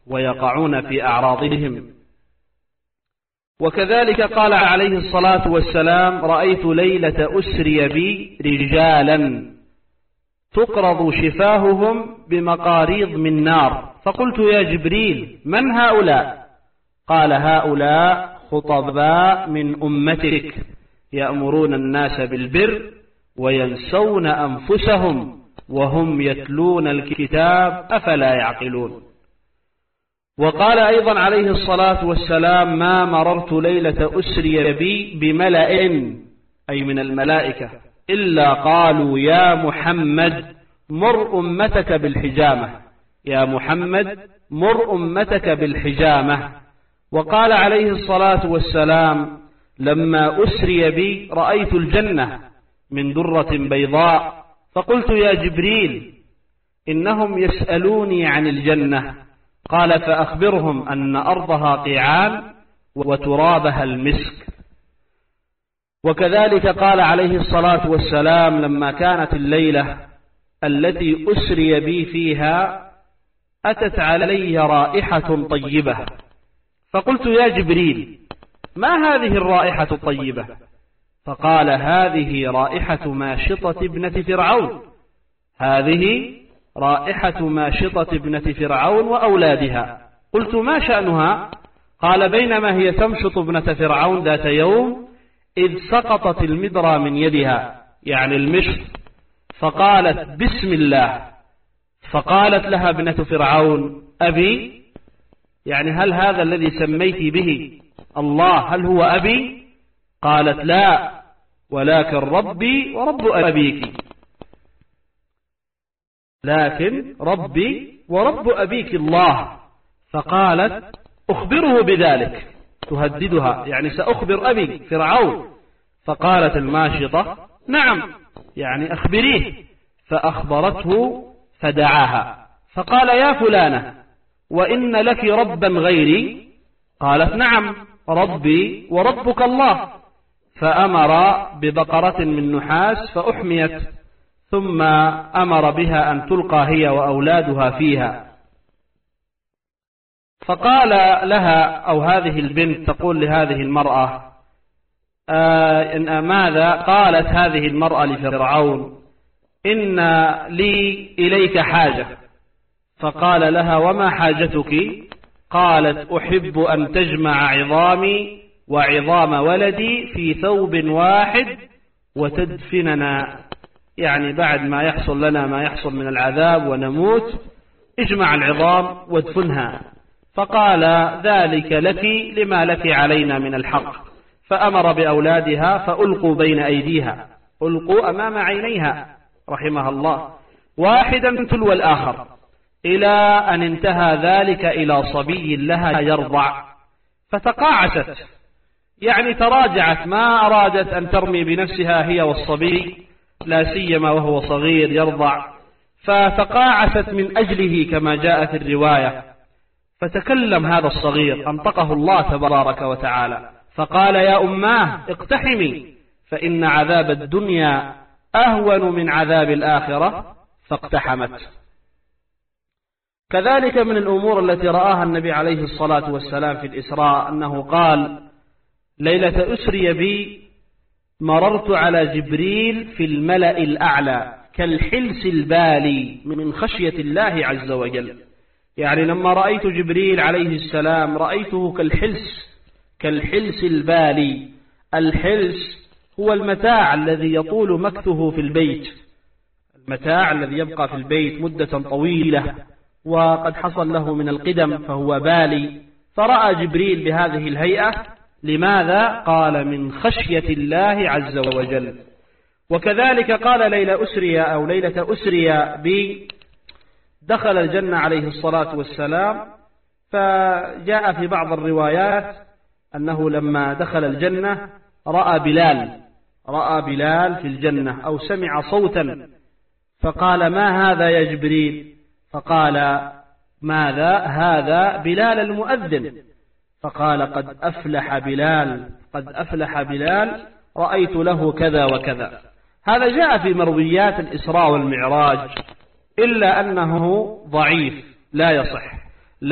ويقعون في أعراضهم. وكذلك قال عليه الصلاة والسلام: رأيت ليلة أسري بي رجالا تقرض شفاههم بمقاريض من نار، فقلت: يا جبريل من هؤلاء؟ قال: هؤلاء خطباء من أمتك يأمرون الناس بالبر وينسون أنفسهم وهم يتلون الكتاب أفلا يعقلون. وقال أيضا عليه الصلاة والسلام: ما مررت ليلة أسري بي بملأ أي من الملائكة إلا قالوا: يا محمد مر أمتك بالحجامة، يا محمد مر أمتك بالحجامة. وقال عليه الصلاة والسلام: لما أسري بي رأيت الجنة من درة بيضاء، فقلت: يا جبريل إنهم يسألوني عن الجنة. قال: فأخبرهم أن أرضها قيعان وترابها المسك. وكذلك قال عليه الصلاة والسلام: لما كانت الليلة التي أسري بي فيها أتت علي رائحة طيبة، فقلت: يا جبريل ما هذه الرائحة الطيبة؟ فقال: هذه رائحة ماشطة ابنة فرعون، هذه رائحة ماشطة ابنة فرعون وأولادها. قلت: ما شأنها؟ قال: بينما هي تمشط ابنة فرعون ذات يوم إذ سقطت المدرى من يدها، يعني المشط، فقالت: بسم الله. فقالت لها ابنة فرعون: أبي؟ يعني هل هذا الذي سميت به الله هل هو أبي؟ قالت: لا، ولكن ربي ورب أبيك، لكن ربي ورب أبيك الله. فقالت: أخبره بذلك، تهددها، يعني سأخبر أبي فرعون. فقالت الماشطة: نعم، يعني أخبريه. فأخبرته فدعاها فقال: يا فلانة، وإن لك ربا غيري؟ قالت: نعم، ربي وربك الله. فأمر ببقرة من نحاس فأحميت، ثم أمر بها أن تلقى هي وأولادها فيها. فقال لها، أو هذه البنت تقول لهذه المرأة: ماذا؟ قالت هذه المرأة لفرعون: إن لي إليك حاجة. فقال لها: وما حاجتك؟ قالت: أحب أن تجمع عظامي وعظام ولدي في ثوب واحد وتدفننا، يعني بعد ما يحصل لنا ما يحصل من العذاب ونموت اجمع العظام وادفنها. فقال: ذلك لك لما لك علينا من الحق. فأمر بأولادها فألقوا بين أيديها، ألقوا أمام عينيها رحمها الله، واحدا تلو الآخر، إلى أن انتهى ذلك إلى صبي لها يرضع. فتقاعست، يعني تراجعت، ما أرادت أن ترمي بنفسها هي والصبي، لا سيما وهو صغير يرضع، فتقاعست من أجله كما جاء في الرواية. فتكلم هذا الصغير، أنطقه الله تبارك وتعالى، فقال: يا أماه اقتحمي، فإن عذاب الدنيا أهون من عذاب الآخرة. فاقتحمت. كذلك من الأمور التي رآها النبي عليه الصلاة والسلام في الإسراء أنه قال: ليلة أسري بي مررت على جبريل في الملأ الأعلى كالحلس البالي من خشية الله عز وجل. يعني لما رأيت جبريل عليه السلام رأيته كالحلس البالي. الحلس هو المتاع الذي يطول مكثه في البيت، المتاع الذي يبقى في البيت مدة طويلة وقد حصل له من القدم فهو بالي. فرأى جبريل بهذه الهيئة. لماذا؟ قال: من خشية الله عز وجل. وكذلك قال: ليلة أسري بي دخل الجنة عليه الصلاة والسلام. فجاء في بعض الروايات أنه لما دخل الجنة رأى بلال في الجنة، أو سمع صوتا، فقال: ما هذا يا جبريل؟ فقال: ماذا؟ هذا بلال المؤذن. فقال: قد أفلح بلال، رأيت له كذا وكذا. هذا جاء في مرويات الإسراء والمعراج، إلا أنه ضعيف لا يصح.